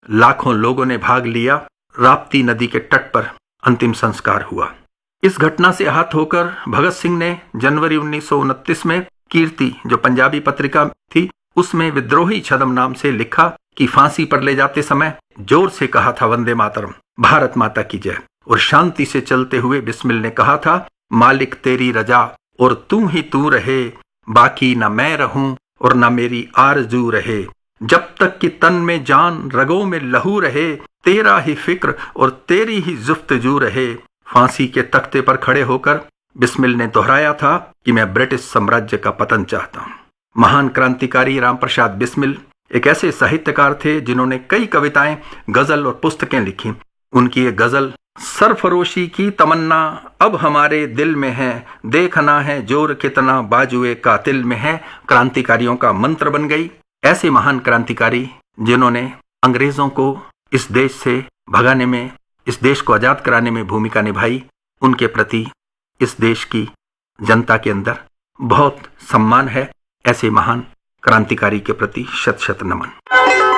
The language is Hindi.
लाखों लोगों ने भाग लिया। राप्ती नदी के तट पर अंतिम संस्कार हुआ। इस घटना से आहत होकर भगत सिंह ने जनवरी 1929 में कीर्ति, जो पंजाबी पत्रिका थी, उसमें विद्रोही छदम नाम से लिखा कि फांसी पर ले जाते समय जोर से कहा था वंदे मातरम, भारत माता की जय। और शांति से चलते हुए बिस्मिल ने कहा था, मालिक तेरी रजा और तू ही तू रहे, बाकी न मैं रहूं और न मेरी आरजू रहे, जब तक कि तन में जान रगों में लहू रहे, तेरा ही फिक्र और तेरी ही जुफ्तजू रहे। फांसी के तख्ते पर खड़े होकर बिस्मिल ने दोहराया था कि मैं ब्रिटिश साम्राज्य का पतन चाहता हूं। महान क्रांतिकारी रामप्रसाद बिस्मिल एक ऐसे साहित्यकार थे जिन्होंने कई कविताएं, गजल और पुस्तकें लिखी। उनकी एक गजल, सरफरोशी की तमन्ना अब हमारे दिल में है, देखना है जोर कितना बाजुए कातिल में है, क्रांतिकारियों का मंत्र बन गई। ऐसे महान क्रांतिकारी जिन्होंने अंग्रेजों को इस देश से भगाने में, इस देश को आजाद कराने में भूमिका निभाई, उनके प्रति इस देश की जनता के अंदर बहुत सम्मान है। ऐसे महान क्रांतिकारी के प्रति शत शत नमन।